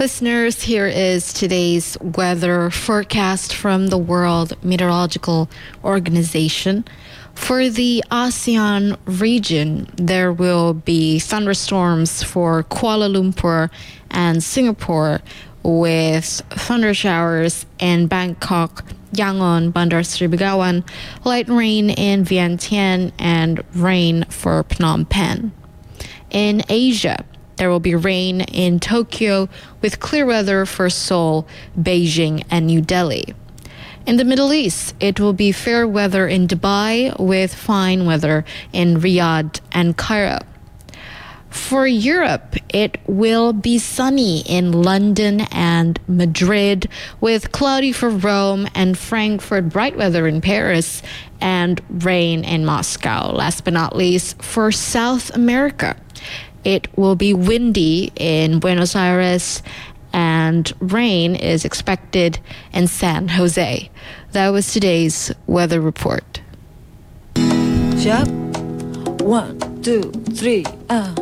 Listeners, here is today's weather forecast from the World Meteorological Organization. For the ASEAN region, there will be thunderstorms for Kuala Lumpur and Singapore, with thunder showers in Bangkok, Yangon, Bandar Seri Begawan, light rain in Vientiane, and rain for Phnom Penh. In Asia, there will be rain in Tokyo with clear weather for Seoul, Beijing, and New Delhi. In the Middle East, it will be fair weather in Dubai with fine weather in Riyadh and Cairo. For Europe, it will be sunny in London and Madrid, with cloudy for Rome and Frankfurt, bright weather in Paris, and rain in Moscow. Last but not least, for South America, it will be windy in Buenos Aires, and rain is expected in San Jose. That was today's weather report. Sharp. 1, 2, 3,